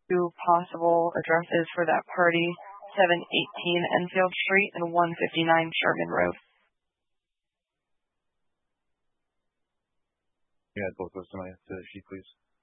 two possible addresses for that party: 718 Enfield Street and 159 Sherman Road. Yeah, both those to my sheet, please.